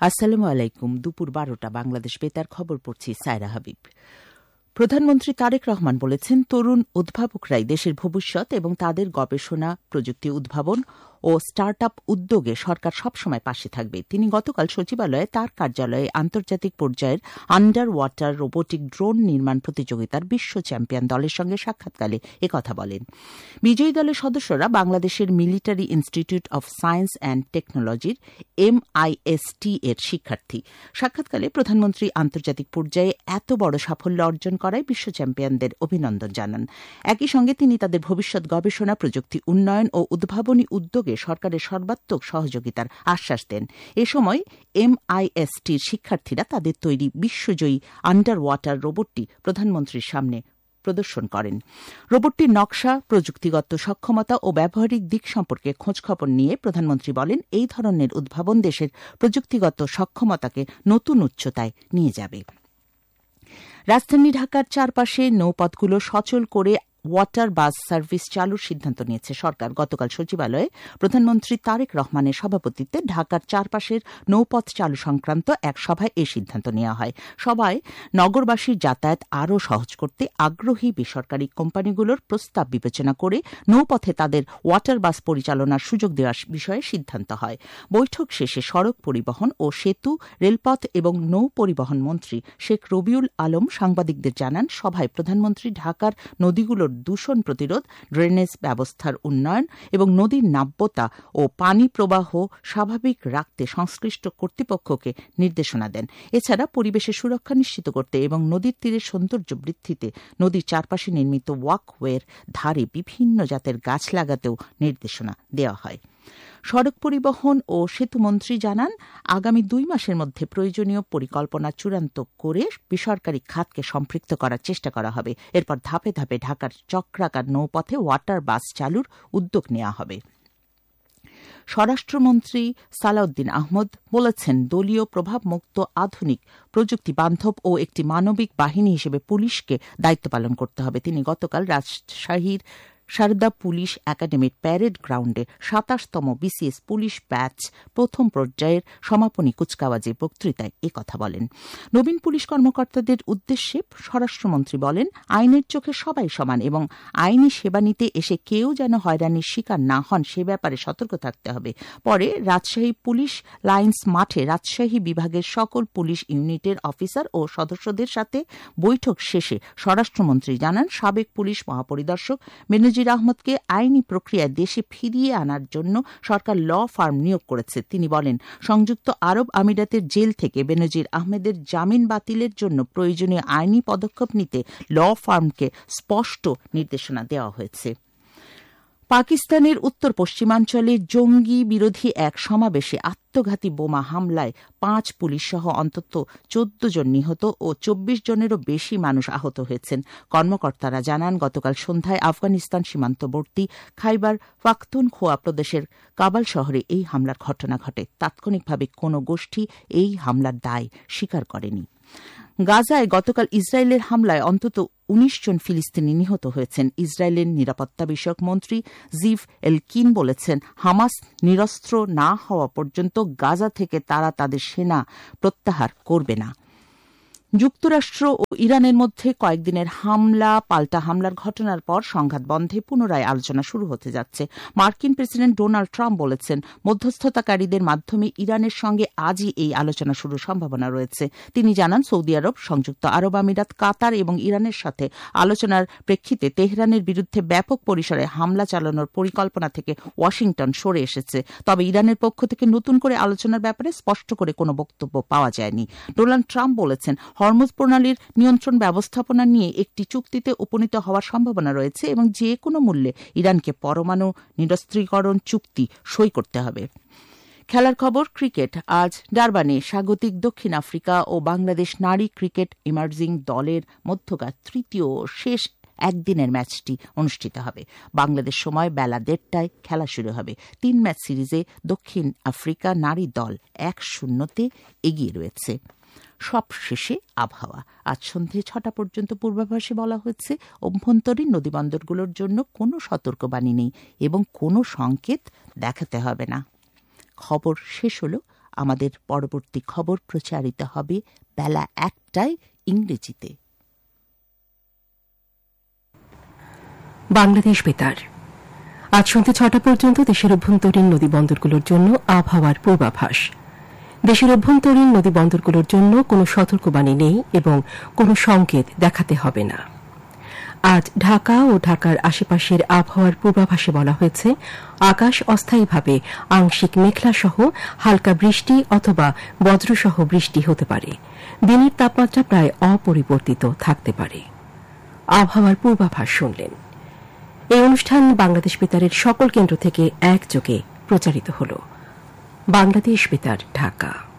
আসসালামু আলাইকুম। দুপুর 12টা বাংলাদেশ বেতার খবর পড়ছি সায়রা হাবিব। প্রধানমন্ত্রী তারেক রহমান বলেছেন, তরুণ উদ্ভাবকরাই দেশের ভবিষ্যৎ এবং তাদের গবেষণা, প্রযুক্তি উদ্ভাবন ও স্টার্ট আপ উদ্যোগে সরকার সবসময় পাশে থাকবে। তিনি গতকাল সচিবালয়ে তার কার্যালয়ে আন্তর্জাতিক পর্যায়ের আন্ডার ওয়াটার রোবোটিক ড্রোন নির্মাণ প্রতিযোগিতার বিশ্ব চ্যাম্পিয়ন দলের সঙ্গে সাক্ষাৎকালে একথা বলেন। বিজয়ী দলের সদস্যরা বাংলাদেশের military institute of science and টেকনোলজির MIST এর শিক্ষার্থী। সাক্ষাৎকালে প্রধানমন্ত্রী আন্তর্জাতিক পর্যায়ে এত বড় সাফল্য অর্জন করায় বিশ্ব চ্যাম্পিয়নদের অভিনন্দন জানান। একই সঙ্গে তিনি তাদের ভবিষ্যৎ গবেষণা, প্রযুক্তি উন্নয়ন ও উদ্ভাবনী উদ্যোগে সরকারের সর্বাত্মক সহযোগিতার আশ্বাস দেন। এ সময় MISTর শিক্ষার্থীরা তাদের তৈরি বিশ্বজয়ী আন্ডার ওয়াটার রোবটটি প্রধানমন্ত্রীর সামনে প্রদর্শন করেন। রোবটটির নকশা, প্রযুক্তিগত সক্ষমতা ও ব্যবহারিক দিক সম্পর্কে খোঁজখবর নিয়ে প্রধানমন্ত্রী বলেন, এই ধরনের উদ্ভাবন দেশের প্রযুক্তিগত সক্ষমতাকে নতুন উচ্চতায় নিয়ে যাবে। রাজধানী ঢাকার চারপাশে নৌপথগুলো সচল করে ওয়াটার বাস সার্ভিস চালুর সিদ্ধান্ত নিয়েছে সরকার। গতকাল সচিবালয়ে প্রধানমন্ত্রী তারেক রহমানের সভাপতিত্বে ঢাকার চারপাশের নৌপথ চালু সংক্রান্ত এক সভায় এই সিদ্ধান্ত নেওয়া হয়। সভায় নগরবাসীর যাতায়াত আরও সহজ করতে আগ্রহী বেসরকারি কোম্পানিগুলোর প্রস্তাব বিবেচনা করে নৌপথে তাদের ওয়াটার বাস পরিচালনার সুযোগ দেওয়ার বিষয়ে সিদ্ধান্ত হয়। বৈঠক শেষে সড়ক পরিবহন ও সেতু, রেলপথ এবং নৌ পরিবহন মন্ত্রী শেখ রবিউল আলম সাংবাদিকদের জানান, সভায় প্রধানমন্ত্রী ঢাকার নদীগুলোর দূষণ প্রতিরোধ, ড্রেনেজ ব্যবস্থার উন্নয়ন এবং নদীর নাব্যতা ও পানি প্রবাহ স্বাভাবিক রাখতে সংশ্লিষ্ট কর্তৃপক্ষকে নির্দেশনা দেন। এছাড়া পরিবেশের সুরক্ষা নিশ্চিত করতে এবং নদীর তীরের সৌন্দর্য বৃদ্ধিতে নদীর চারপাশে নির্মিত ওয়াকওয়ের ধারে বিভিন্ন জাতের গাছ লাগাতেও নির্দেশনা দেওয়া হয়। সড়ক পরিবহন ও সেতুমন্ত্রী জানান, আগামী 2 মাসের মধ্যে প্রয়োজনীয় পরিকল্পনা চূড়ান্ত করে বেসরকারি খাতকে সম্পৃক্ত করার চেষ্টা করা হবে। এরপর ধাপে ধাপে ঢাকার চক্রাকার নৌপথে ওয়াটার বাস চালুর উদ্যোগ নেওয়া হবে। স্বরাষ্ট্রমন্ত্রী সালাউদ্দিন আহমদ বলেছেন, দলীয় প্রভাবমুক্ত, আধুনিক, প্রযুক্তি বান্ধব ও একটি মানবিক বাহিনী হিসেবে পুলিশকে দায়িত্ব পালন করতে হবে। তিনি গতকাল রাজশাহীর সারদা পুলিশ একাডেমির প্যারেড গ্রাউন্ডে 27তম BCS পুলিশ ব্যাচ প্রথম পর্যায়ের সমাপনী কুচকাওয়াজে বক্তৃতায় একথা বলেন। নবীন পুলিশ কর্মকর্তাদের উদ্দেশ্যে স্বরাষ্ট্রমন্ত্রী বলেন, আইনের চোখে সবাই সমান এবং আইনি সেবা নিতে এসে কেউ যেন হয়রানির শিকার না হন সে ব্যাপারে সতর্ক থাকতে হবে। পরে রাজশাহী পুলিশ লাইন্স মাঠে রাজশাহী বিভাগের সকল পুলিশ ইউনিটের অফিসার ও সদস্যদের সাথে বৈঠক শেষে স্বরাষ্ট্রমন্ত্রী জানান, সাবেক পুলিশ মহাপরিদর্শক বেনজির আহমদকে আইনি প্রক্রিয়ায় দেশে ফিরিয়ে আনার জন্য সরকার ল ফার্ম নিয়োগ করেছে। তিনি বলেন, সংযুক্ত আরব আমিরাতের জেল থেকে বেনজির আহমেদের জামিন বাতিলের জন্য প্রয়োজনীয় আইনি পদক্ষেপ নিতে ল ফার্মকে স্পষ্ট নির্দেশনা দেওয়া হয়েছে। পাকিস্তানের উত্তর পশ্চিমাঞ্চলে জঙ্গি বিরোধী এক সমাবেশে আত্মঘাতী বোমা হামলায় 5 পুলিশ সহ অন্তত 14 জন নিহত ও 24 জনেরও বেশি মানুষ আহত হয়েছেন। কর্মকর্তারা জানান, গতকাল সন্ধ্যায় আফগানিস্তান সীমান্তবর্তী খাইবার পাখতুনখোয়া প্রদেশের কাবাল শহরে এই হামলার ঘটনা ঘটে। তাৎক্ষণিকভাবে কোনো গোষ্ঠী এই হামলার দায় স্বীকার করেনি। গাজায় গতকাল ইসরায়েলের হামলায় অন্তত 19 জন ফিলিস্তিনি নিহত হয়েছেন। ইসরায়েলের নিরাপত্তা বিষয়ক মন্ত্রী জিভ এলকিন বলেছেন, হামাস নিরস্ত্র না হওয়া পর্যন্ত গাজা থেকে তারা তাদের সেনা প্রত্যাহার করবে না। যুক্তরাষ্ট্র ও ইরানের মধ্যে কয়েকদিনের পাল্টা হামলার ঘটনার পর সংঘাত বন্ধে পুনরায় আলোচনা শুরু হতে যাচ্ছে। মার্কিন প্রেসিডেন্ট ডোনাল্ড ট্রাম্প বলেছেন, মধ্যস্থতাকারীদের মাধ্যমে ইরানের সঙ্গে আজই এই আলোচনা শুরুর সম্ভাবনা রয়েছে। তিনি জানান, সৌদি আরব, সংযুক্ত আরব আমিরাত, কাতার এবং ইরানের সাথে আলোচনার প্রেক্ষিতে তেহরানের বিরুদ্ধে ব্যাপক পরিসরে হামলা চালানোর পরিকল্পনা থেকে ওয়াশিংটন সরে এসেছে। তবে ইরানের পক্ষ থেকে নতুন করে আলোচনার ব্যাপারে স্পষ্ট করে কোনো বক্তব্য পাওয়া যায়নি। ডোনাল্ড ট্রাম্প বলেছেন, হরমুজ প্রণালীর নিয়ন্ত্রণ ব্যবস্থাপনা নিয়ে একটি চুক্তিতে উপনীত হওয়ার সম্ভাবনা রয়েছে এবং যে কোনো মূল্যে ইরানকে পরমাণু নিরস্ত্রীকরণ চুক্তি সই করতে হবে। খেলার খবর, ক্রিকেট। আজ ডারবানে স্বাগতিক দক্ষিণ আফ্রিকা ও বাংলাদেশ নারী ক্রিকেট ইমার্জিং দলের মধ্যকার তৃতীয় ও শেষ একদিনের ম্যাচটি অনুষ্ঠিত হবে। বাংলাদেশ সময় বেলা 1:30টায় খেলা শুরু হবে। 3 ম্যাচ সিরিজে দক্ষিণ আফ্রিকা নারী দল 1-0 এগিয়ে রয়েছে। সবশেষে আবহাওয়া। আজ সন্ধে 6টা পর্যন্ত পূর্বাভাসে বলা হয়েছে, অভ্যন্তরীণ নদীবন্দরগুলোর জন্য কোনো সতর্কবাণী নেই এবং কোনো সংকেত দেখাতে হবে না। খবর শেষ হল। আমাদের পরবর্তী খবর প্রচারিত হবে বেলা 1টায় ইংরেজিতে। বাংলাদেশ বেতার আজ সন্ধ্যে 6টা পর্যন্ত দেশের অভ্যন্তরীণ নদী বন্দরগুলোর জন্য আবহাওয়ার পূর্বাভাস। দেশের অভ্যন্তরীণ নদী বন্দরগুলোর জন্য কোনো সতর্কবাণী নেই এবং কোনো সংকেত দেখাতে হবে না। আজ ঢাকা ও ঢাকার আশেপাশের আবহাওয়ার পূর্বাভাসে বলা হয়েছে, আকাশ অস্থায়ীভাবে আংশিক মেঘলাসহ হালকা বৃষ্টি অথবা বজ্রসহ বৃষ্টি হতে পারে। দিনের তাপমাত্রা প্রায় অপরিবর্তিত থাকতে পারে। আবহাওয়ার পূর্বাভাস শুনলেন। এই অনুষ্ঠান বাংলাদেশ বেতারের সকল কেন্দ্র থেকে একযোগে প্রচারিত হল। বাংলাদেশ বেতার, ঢাকা।